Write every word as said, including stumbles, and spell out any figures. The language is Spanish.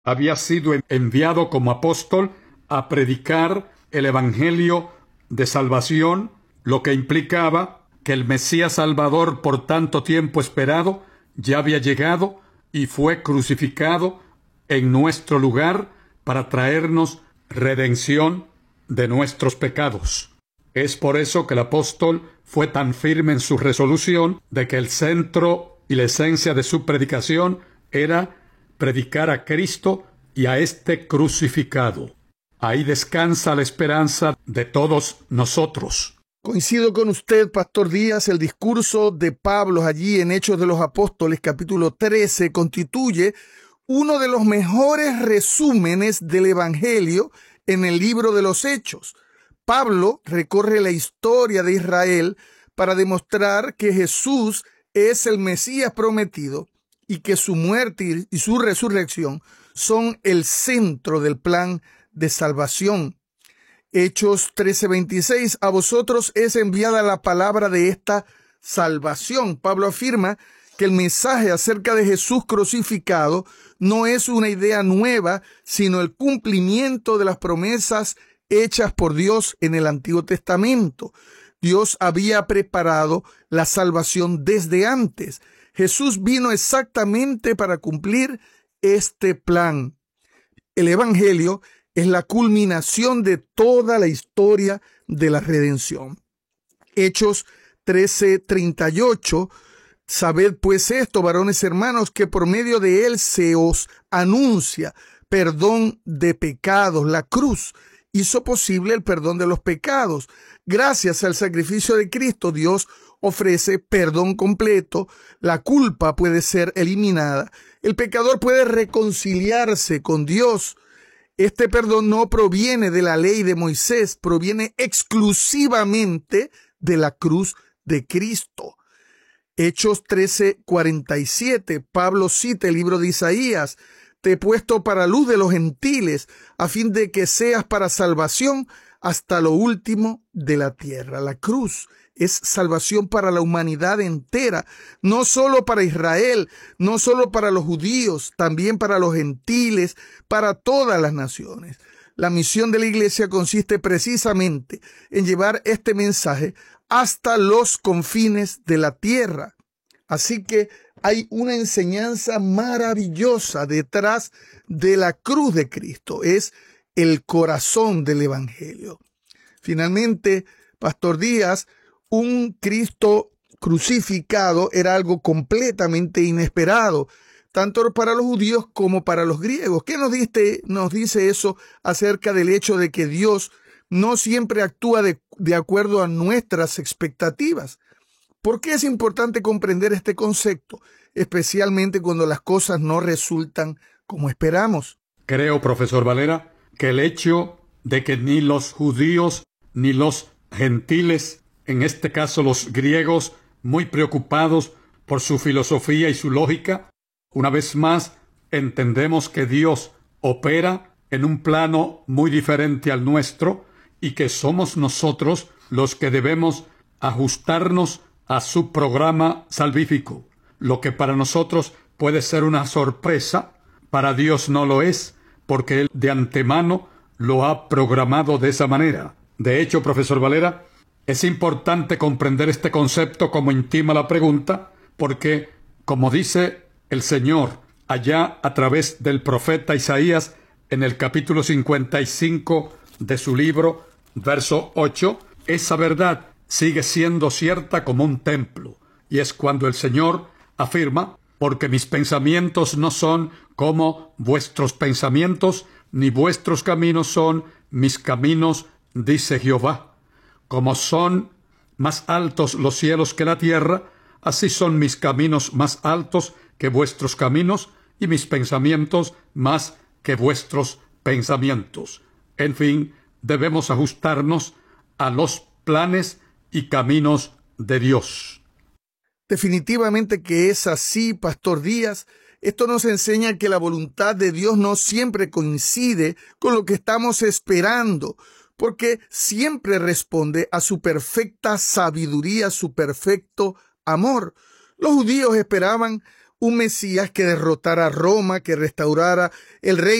había sido enviado como apóstol a predicar el evangelio de salvación, lo que implicaba que el Mesías Salvador por tanto tiempo esperado ya había llegado y fue crucificado en nuestro lugar para traernos redención de nuestros pecados. Es por eso que el apóstol fue tan firme en su resolución de que el centro y la esencia de su predicación era predicar a Cristo y a este crucificado. Ahí descansa la esperanza de todos nosotros. Coincido con usted, Pastor Díaz. El discurso de Pablo allí en Hechos de los Apóstoles, capítulo trece, constituye uno de los mejores resúmenes del Evangelio en el libro de los Hechos. Pablo recorre la historia de Israel para demostrar que Jesús es el Mesías prometido y que su muerte y su resurrección son el centro del plan de salvación. Hechos trece veintiséis, a vosotros es enviada la palabra de esta salvación. Pablo afirma que el mensaje acerca de Jesús crucificado no es una idea nueva, sino el cumplimiento de las promesas hechas por Dios en el Antiguo Testamento. Dios había preparado la salvación desde antes. Jesús vino exactamente para cumplir este plan. El Evangelio es la culminación de toda la historia de la redención. Hechos trece treinta y ocho. Sabed pues esto, varones hermanos, que por medio de él se os anuncia perdón de pecados. La cruz hizo posible el perdón de los pecados. Gracias al sacrificio de Cristo, Dios ofrece perdón completo. La culpa puede ser eliminada. El pecador puede reconciliarse con Dios. Este perdón no proviene de la ley de Moisés, proviene exclusivamente de la cruz de Cristo. Hechos trece cuarenta y siete, Pablo cita el libro de Isaías: te he puesto para luz de los gentiles, a fin de que seas para salvación hasta lo último de la tierra. La cruz es salvación para la humanidad entera, no solo para Israel, no solo para los judíos, también para los gentiles, para todas las naciones. La misión de la iglesia consiste precisamente en llevar este mensaje hasta los confines de la tierra. Así que hay una enseñanza maravillosa detrás de la cruz de Cristo. Es el corazón del Evangelio. Finalmente, Pastor Díaz, un Cristo crucificado era algo completamente inesperado, tanto para los judíos como para los griegos. ¿Qué nos dice, nos dice eso acerca del hecho de que Dios no siempre actúa de, de acuerdo a nuestras expectativas? ¿Por qué es importante comprender este concepto, especialmente cuando las cosas no resultan como esperamos? Creo, profesor Valera, que el hecho de que ni los judíos ni los gentiles, en este caso los griegos, muy preocupados por su filosofía y su lógica, una vez más entendemos que Dios opera en un plano muy diferente al nuestro y que somos nosotros los que debemos ajustarnos a su programa salvífico. Lo que para nosotros puede ser una sorpresa, para Dios no lo es, porque Él de antemano lo ha programado de esa manera. De hecho, profesor Valera, es importante comprender este concepto como intima la pregunta, porque, como dice el Señor allá a través del profeta Isaías en el capítulo cincuenta y cinco de su libro, verso ocho, esa verdad sigue siendo cierta como un templo, y es cuando el Señor afirma: porque mis pensamientos no son como vuestros pensamientos, ni vuestros caminos son mis caminos, dice Jehová. Como son más altos los cielos que la tierra, así son mis caminos más altos que vuestros caminos, y mis pensamientos más que vuestros pensamientos. En fin, debemos ajustarnos a los planes y caminos de Dios. Definitivamente que es así, Pastor Díaz. Esto nos enseña que la voluntad de Dios no siempre coincide con lo que estamos esperando, porque siempre responde a su perfecta sabiduría, su perfecto amor. Los judíos esperaban un Mesías que derrotara a Roma, que restaurara el reino